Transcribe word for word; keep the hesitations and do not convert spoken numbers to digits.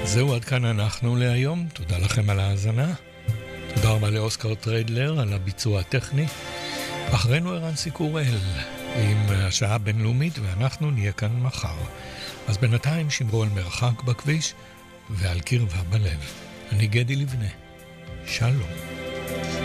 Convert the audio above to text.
זהו, עד כאן אנחנו להיום. תודה לכם על ההאזנה. תודה רבה לאוסקר טריידלר על הביצוע הטכני. אחרינו ערן סיקורל עם השעה הבינלאומית, ואנחנו נהיה כאן מחר. אז בינתיים שמרו על מרחק בכביש ועל קרבה בלב. אני גדי לבנה. שלום.